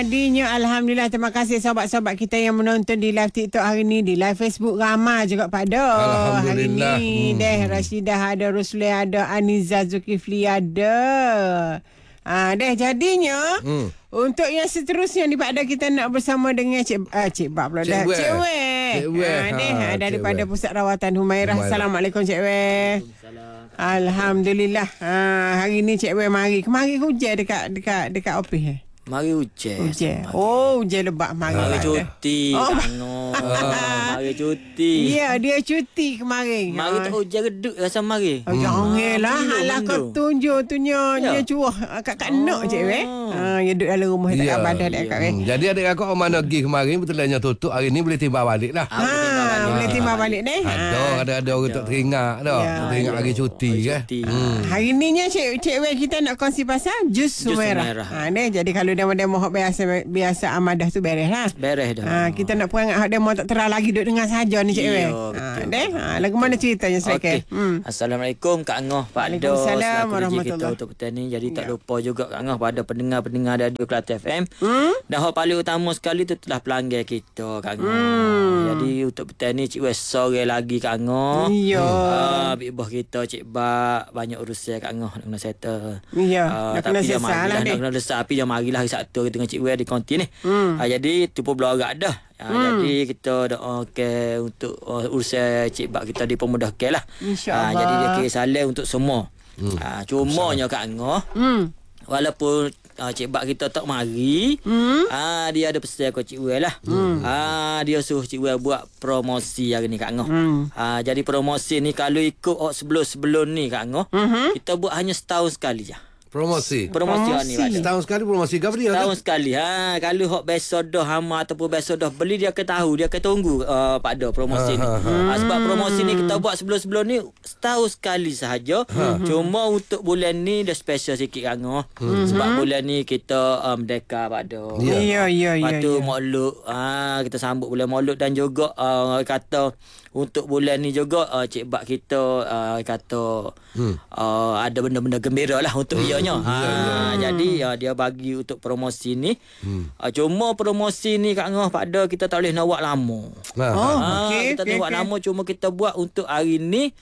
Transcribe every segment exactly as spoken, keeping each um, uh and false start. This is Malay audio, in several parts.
Jadinya Alhamdulillah, terima kasih sahabat-sahabat kita yang menonton di live TikTok hari ni, di live Facebook ramai juga pada hari ni. Hmm. Deh Rashidah ada, Rusli ada, Aniza Zulkifli ada. Ah, deh jadinya hmm. untuk yang seterusnya ni Pak Ada, kita nak bersama dengan Cik ah, Cik Bab pula dah. Cik Weh. Cik Weh. Ah, deh ha, daripada Pusat Rawatan Humairah. Humairah. Assalamualaikum Cik Weh. Alhamdulillah. Ah, hari ni Cik Weh mari. Kemari hujan dekat dekat dekat office eh. Mari hujan. Hujan. Oh, hujan lebat mari. Mari cuti. Oh. Kano. Mari cuti. Ya, dia cuti kemarin. Mari tak hujan redut rasa mari. Oh, janganlah. Alah kau tunjuk tu nya dia curah kat kat nok Cik Weh. Ha, dia duduk dalam rumah tak ada badan dak kat Weh. Jadi adik kakak mana pergi kemarin betulnya tutup, hari ni boleh timbang balik lah. Ha, boleh timbang balik ni. Ada ada ada orang tak teringat dah. Teringat hari cuti kan. Hari ni nya Cik Cik Weh kita nak kongsi pasal jus Humairah. Ha, ni jadi kalau demo-demo hak biasa biasa amadah tu beres lah. Beres dah. Ha, kita nak perangat hak demo tak terang lagi duduk dengar saja ni Cik Weh. Ha, deh. Ha, lagu mana ceritanya selesai? Okay. Hmm. Assalamualaikum Kak Angah, Pak Ada. Waalaikumsalam warahmatullahi kita untuk petani. Jadi tak lupa juga Kak Angah pada pendengar-pendengar radio Kelate F M. Hmm? Dan hak paling utama sekali tu telah pelanggan kita Kak Angah. Hmm. Jadi untuk petani Cik Weh sore lagi Kak Angah. Ya. Ah, bik bos kita Cik Bak banyak urusan Kak Angah nak kena settle. Ya. Uh, nak kena selesai lah ni. Nak kena selesai tapi dia marilah hari Sabtu kita dengan Cik Weh di konti ni. Hmm. Ha, jadi tu pun belorak dah. Ha, hmm. Jadi kita doa okay, untuk uh, urusan Cik Bak kita dipermudahkan lah. InsyaAllah. Ha, jadi dia kira salam untuk semua. Hmm. Ha, cumanya Kak Angah. Hmm. Walaupun uh, Cik Bak kita tak mari. Hmm. Ha, dia ada pesan ke Cik Weh lah. Hmm. Ha, dia suruh Cik Weh buat promosi hari ni Kak Angah. Hmm. Ha, jadi promosi ni kalau ikut oh, sebelum-sebelum ni Kak Angah. Hmm. Kita buat hanya setahun sekali je. Promosi. Promosi, promosi. Ni setahun sekali promosi ke dia? Setahun sekali. Ha, kalau hok besok dah hama ataupun besok dah beli dia akan tahu, dia akan tunggu uh, Pak Da promosi ha, ni. Ha, ha. Ha, sebab promosi ni kita buat sebelum-sebelum ni setahun sekali sahaja. Ha. Cuma untuk bulan ni dah special sikit kan. Hmm. Sebab bulan ni kita um, Merdeka Pak Da. Ya ya ya. Lepas tu Maulud. Ha, kita sambut bulan Maulud dan juga uh, kata untuk bulan ni juga uh, Cik Bak kita uh, kata hmm. uh, ada benda-benda gembira lah untuk hmm. ianya. Ha, ya, ya. Jadi uh, dia bagi untuk promosi ni. Hmm. Uh, cuma promosi ni Kak Ngah Pak Da kita tak boleh nak buat lama. Nah. Oh, ha, okay, kita okay, tak buat okay. lama, cuma kita buat untuk hari ni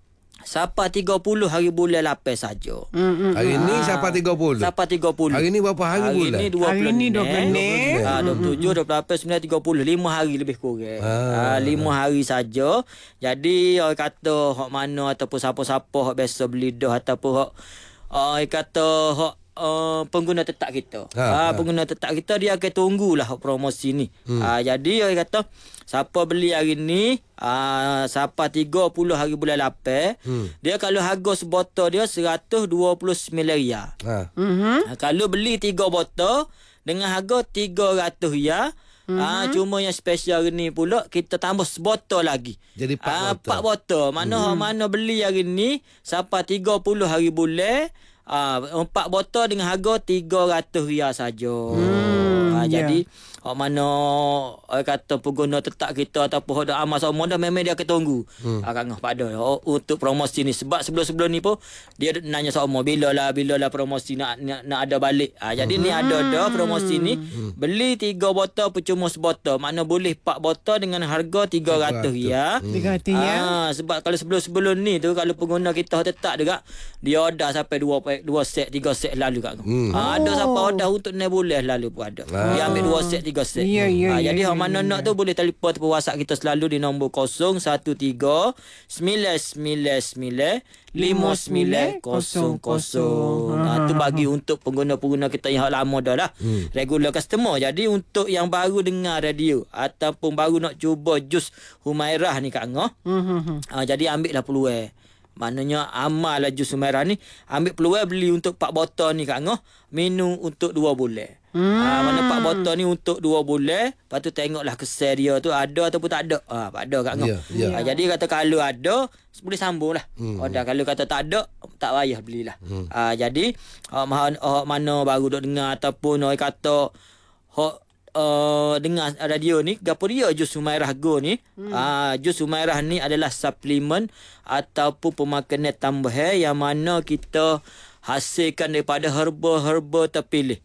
sampai tiga puluh hari bulan lapan saja. Mm, mm, hari ni sampai tiga puluh. Sampai tiga puluh. Hari ni berapa hari, hari bulan? Hari ni dua puluh. Hari ni dua puluh. Ah dua puluh tujuh, dua puluh lapan, sembilan, tiga puluh. lima hari lebih kurang. Ah, ah lima hari saja. Jadi orang kata hok mana ataupun siapa-siapa hok biasa beli dah ataupun hok orang kata hok Uh, pengguna tetap kita. Ha, ha, pengguna tetap kita dia akan tunggulah promosi ni. Hmm. Ha, jadi orang kata siapa beli hari ni uh, sampai tiga puluh hari bulan lapan, hmm. dia kalau harga sebotol dia seratus dua puluh sembilan riyal. Ha. Uh-huh. Ha, kalau beli tiga botol dengan harga tiga ratus riyal. Mm-hmm. Ah, cuma yang special hari ni pula kita tambah sebotol lagi. Jadi empat ah, botol. empat botol. Mana mm-hmm. mana beli hari ni sampai tiga puluh hari bulan, ah, empat botol dengan harga tiga ratus riyal saja. Mm, ah, yeah. Jadi hok mana orang kata pengguna tetap kita ataupun hok dah amal semua dah memang dia akan tunggu. Hmm. Ah, Kak Ngah Pak Da untuk promosi ni sebab sebelum-sebelum ni pun dia nanya semua bilalah bilalah promosi nak nak, nak ada balik. Ah, jadi hmm. ni ada dah promosi ni. Hmm. Beli tiga botol percuma sebotol. Mana boleh empat botol dengan harga tiga ratus riyal. tiga ratus ya. Ah, sebab kalau sebelum-sebelum ni tu kalau pengguna kita tetap juga dia order sampai dua dua set tiga set lalu Kak Ngah. Hmm. Ah, ada sampai order untuk enam bulan lalu pun ada. Ah. Dia ambil dua set tiga set. Ya, ya, ha, ya, jadi ya, hang mana ya, nak ya. tu boleh telefon ataupun WhatsApp kita selalu di nombor kosong satu tiga sembilan sembilan sembilan lima sembilan kosong kosong. Ha, tu bagi untuk pengguna-pengguna kita yang lama dah lah. Hmm. Regular customer. Jadi untuk yang baru dengar radio ataupun baru nak cuba jus Humairah ni Kak Ngah. Hmm. Ha, jadi ambil lah peluang. Maknanya amal lah jus Humairah ni. Ambil peluang beli untuk empat botol ni Kak Ngah. Minum untuk dua bulan. Hmm. Ha, mana empat botol ni untuk dua bulan. Lepas tu tengoklah kesan dia tu ada ataupun tak ada. Ha, tak ada Kak Ngah. Yeah, yeah. Ha, jadi kata kalau ada boleh sambung lah. Hmm. Oh, dah, kalau kata tak ada tak payah belilah. Hmm. Ha, jadi oh, mana, oh, mana baru duk dengar ataupun orang kata oh, uh, dengar radio ni gapo dia jus Humairah Go ni. Hmm. Ha, jus Humairah ni adalah suplemen ataupun pemakanan tambahan yang mana kita hasilkan daripada herba-herba terpilih.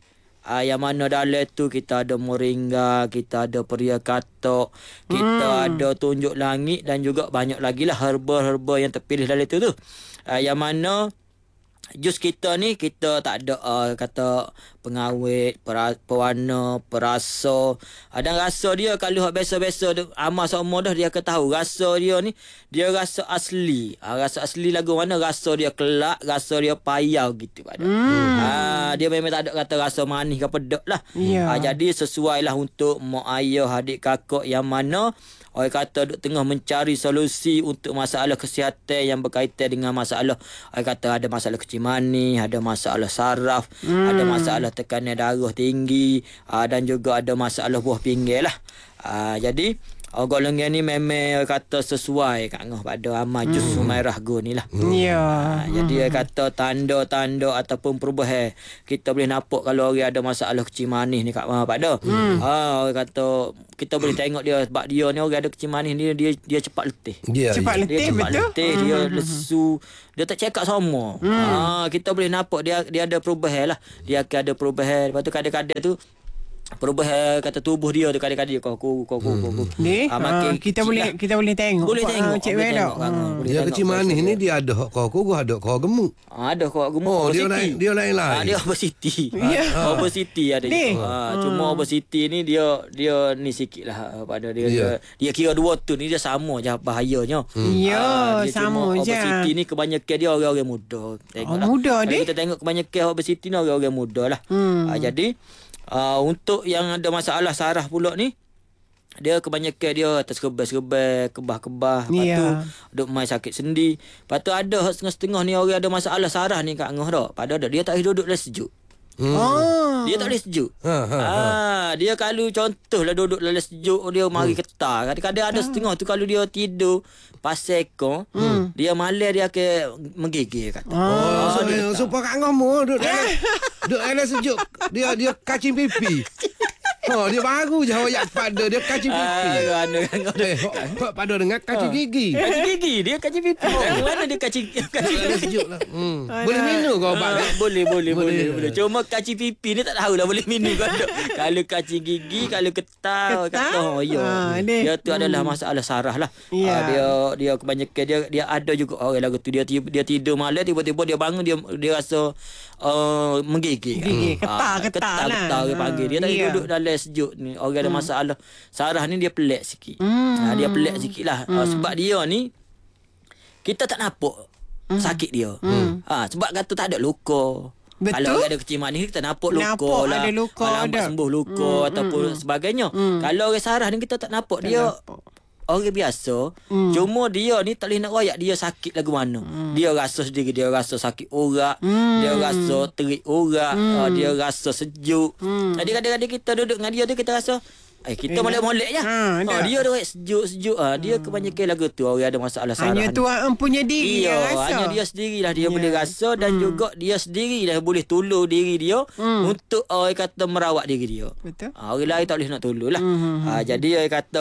Uh, yang mana dalam tu kita ada moringa, kita ada peria katok, kita hmm. ada tunjuk langit dan juga banyak lagi lah herba-herba yang terpilih dalam tu tu. Uh, yang mana jus kita ni kita tak ada uh, kata pengawet, pera, pewarna, perasa. Uh, dan rasa dia kalau hak biasa-biasa amal semua dah dia akan tahu rasa dia ni dia rasa asli. Uh, rasa asli lagu mana rasa dia kelak, rasa dia payau gitu pada. Hmm. Uh, dia memang tak ada kata rasa manis ke pedak lah. Yeah. Uh, jadi sesuai lah untuk mak ayah, adik kakak yang mana orang kata duk tengah mencari solusi untuk masalah kesihatan yang berkaitan dengan masalah orang kata ada masalah kecil manis, ada masalah saraf, hmm. ada masalah tekanan darah tinggi, aa, dan juga ada masalah buah pinggir lah. Aa, jadi golongan ni memang kata sesuai kat ngah pada amal jus hmm. Sumairah go ni lah. Ya. Ha, jadi hmm. kata tanda-tanda ataupun perubahan kita boleh nampak kalau orang ada masalah kecil manis ni kat mana pada. Hmm. Ha, orang kata kita boleh tengok dia sebab dia ni orang ada kecil manis ni dia dia cepat letih. Yeah, cepat yeah. letih dia cepat betul. Letih, hmm. dia lesu, dia tak cakap sama. Hmm. Ha, kita boleh nampak dia dia ada perubahan lah. Dia akan ada perubahan. Lepas tu kadang-kadang tu perubahan kata tubuh dia tu kadang-kadang kau aku kau aku kau ni ha, makin kita boleh lah. kita boleh tengok boleh tengok ha, Cik Wedok hmm. dia kecil manis ni dia ada hak kau aku ada kau gemuk ha, ada kau gemuk oh dia lain dia lain lain ha, dia obesity yeah. obesity ada ha, cuma obesity ni dia dia ni sikit lah pada dia yeah. dia, dia kira dua tu ni dia sama je bahayanya hmm. ya ha, sama je obesity ni kebanyakan dia orang-orang muda tengoklah oh, muda dia kita tengok kebanyakan obesity ni orang-orang muda lah hmm. ha, jadi Uh, untuk yang ada masalah saraf pula ni dia kebanyakan dia atas kebas-kebas, kebah-kebah, lepas yeah. tu duk main sakit sendi. Lepas tu ada setengah-setengah ni orang ada masalah saraf ni kat ngah dak. Padahal dia tak boleh duduk dalam sejuk. Hmm. Oh. Dia tak boleh sejuk. Ha, ha, ha. Ah, dia kalau contohlah duduk dalam sejuk dia mari hmm. ketar. Kadang-kadang ada setengah tu kalau dia tidur pasal ko, hmm. dia malam dia akan menggigil kata. Oh, so, so supaya kat ngomo duduk dalam duduk dalam sejuk. Dia dia kacing pipi. Oh, dia baru je awak pada dia kacing pipi. Ah, anu kan. Eh, kau pada dengar kacing gigi. Kacing gigi, dia kacing pipi. Mana dia kacing kacing dalam sejuk lah. Hmm. Boleh minum kau obat? Ah, boleh, boleh, boleh, boleh. Cuma kacing pipi ni tak tahulah boleh minum ke tak. Kalau kacing gigi, kalau ketar, kata oh ya. Ah, dia tu hmm. adalah masalah saraf lah. Yeah. Ah, dia dia kebanyakan dia dia ada juga orang lagu tu dia dia tidur malam tiba-tiba dia bangun dia dia rasa uh, menggigil. Gigi, ketar, ah, ketar, ketar lah. Ketar dia panggil. Dia tak yeah. duduk dalam sejuk ni. Orang ada masalah saraf ni dia pelik sikit. Hmm. Ha, dia pelik sikit lah. Hmm. Uh, sebab dia ni kita tak nampak hmm. sakit dia. Hmm. Ha, sebab kata tak ada luka. Betul? Kalau orang ada kecil manis kita nampak luka nampak lah. Ada luka, kalau ada. sembuh luka hmm. ataupun hmm. sebagainya. Hmm. Kalau orang saraf ni kita tak nampak tak dia nampak. Orang biasa hmm. cuma dia ni tak boleh nak royak dia sakit lagu mana. Hmm. Dia rasa sendiri dia rasa sakit urat, hmm. dia rasa terik urat, hmm. uh, dia rasa sejuk. Hmm. Jadi kadang-kadang kita duduk dengan dia tu kita rasa eh kita molek-molek je. Ha, ha, dia dah sejuk-sejuk. Ha, dia hmm. kebanyakan lagu tu orang ada masalah saraf. Hanya tuan punya diri iya, yang rasa. Hanya dia sendirilah dia yeah. boleh rasa dan hmm. juga dia sendirilah boleh tolong diri dia hmm. untuk orang kata merawat diri dia. Betul. Ha, orang lain tak boleh nak tolong lah. Hmm. Ha, jadi orang kata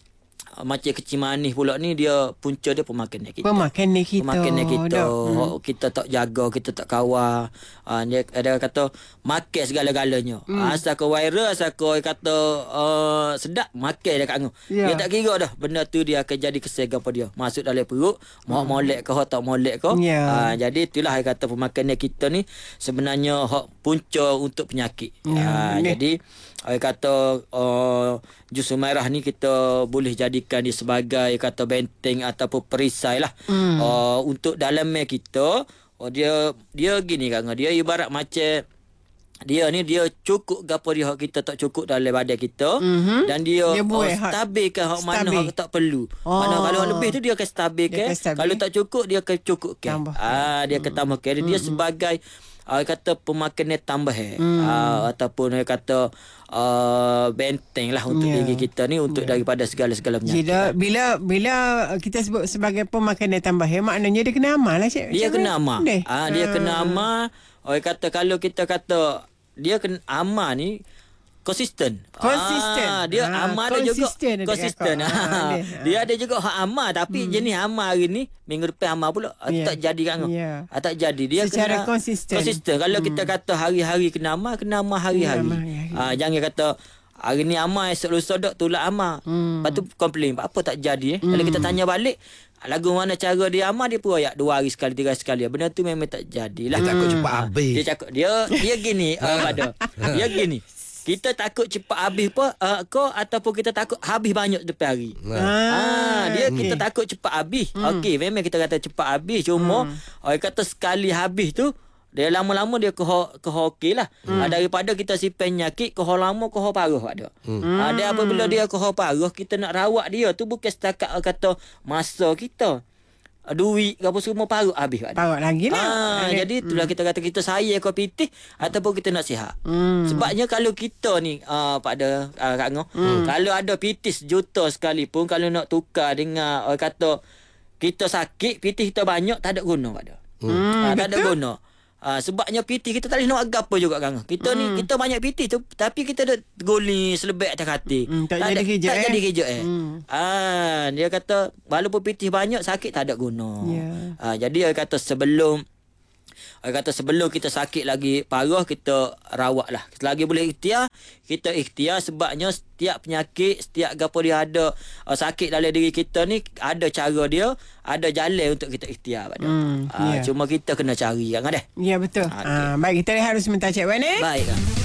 macam kecil manis pula ni dia punca dia pemakanan kita. Pemakanan kita. Pemakanan kita. Hmm. Kita tak jaga, kita tak kawal. Uh, dia ada kata makan segala-galanya. Hmm. Asal kau viral, asal kau kata uh, sedap, makan dia kat ngau. Yeah. Dia tak kira dah. Benda tu dia akan jadi kesehatan pada dia. Masuk dalam perut, mau hmm. molek ke tak molek ke. Yeah. Uh, jadi itulah dia kata pemakanan kita ni sebenarnya hak punca untuk penyakit. Yeah. Uh, jadi saya kata uh, jus Sumairah ni kita boleh jadikan dia sebagai kata benteng ataupun perisai lah. Mm. Uh, untuk dalamnya kita, oh, dia dia gini kan, dia ibarat macam dia ni dia cukup gapo dia hak kita tak cukup dalam badan kita mm-hmm. dan dia, dia oh, stabilkan hak mana hak tak perlu. Oh. Mana kalau lebih tu dia akan stabilkan, kalau tak cukup dia akan cukupkan. Ah dia akan tambahkan. Dia mm-hmm. sebagai Uh, kata pemakanan tambahan hmm. uh, ataupun uh, kata uh, benteng lah untuk yeah. diri kita ni untuk yeah. daripada segala-segala penyakit. Jadi, bila bila kita sebut sebagai pemakanan tambahan maknanya dia kena amal lah cik. Dia kena amal. Ah uh, dia hmm. kena amal. Orang kata kalau kita kata dia kena amal ni konsisten. Konsisten. Ah, dia Ah, amal ada juga. konsisten ada Konsisten. kakak. Ah, dia. dia ada juga hak amal tapi hmm. jenis amal hari ni minggu depan amal pula. Yeah. Tak jadi kan. Yeah. Tak jadi. Dia Secara kena konsisten. Konsisten. Kalau hmm. kita kata hari-hari kena amal, kena amal hari-hari. Yeah, ah, jangan kata hari ni amal, esok lusa dok tolak amal. Hmm. Lepas tu komplain, apa tak jadi eh. Hmm. Kalau kita tanya balik, lagu mana cara dia amal, dia pun ayak dua hari sekali, tiga hari sekali. Benda tu memang tak jadilah. Dia takut cepat habis. Dia cakap dia dia gini uh, pada. Dia gini. Kita takut cepat habis apa uh, kau ataupun kita takut habis banyak depan hari. Ah, Ah, dia okay. kita takut cepat habis. Hmm. Okey, memang kita kata cepat habis, cuma hmm. orang kata sekali habis tu dia lama-lama dia ke ke okey lah. Hmm. Ah, daripada kita simpan nyakit ke lama ke paruh ada. Hmm. Ah, dia apabila dia ke paruh, kita nak rawat dia tu bukan setakat kata masa kita. Duit ke apa semua parut habis. Parut lagi lah. Ah, okay. Jadi itulah hmm. kita kata kita sayang kau pitih ataupun kita nak sihat. Hmm. Sebabnya kalau kita ni uh, pada uh, Kak Ngah, hmm. kalau ada pitih sejuta sekalipun, kalau nak tukar dengan orang kata kita sakit, pitih kita banyak, tak ada guna pada. Hmm. Ah, tak ada guna. Ah, sebabnya pitih kita tak boleh nak agak apa juga kan. Kita hmm. ni kita banyak pitih tu tapi kita dah goli selebek atas hati. Hmm, tak, tak jadi kerja tak eh. jadi kerja eh. Hmm. Ah, dia kata walaupun pitih banyak sakit tak ada guna. Yeah. Ah, jadi dia kata sebelum Orang kata sebelum kita sakit lagi parah, kita rawat lah. Selagi boleh ikhtiar, kita ikhtiar sebabnya setiap penyakit, setiap apa dia ada uh, sakit dalam diri kita ni, ada cara dia, ada jalan untuk kita ikhtiar. Hmm, uh, yeah. Cuma kita kena cari kan ada. Ya, betul. Okay. Uh, baik, kita lihat harus minta Cik Wan eh. Baik kan.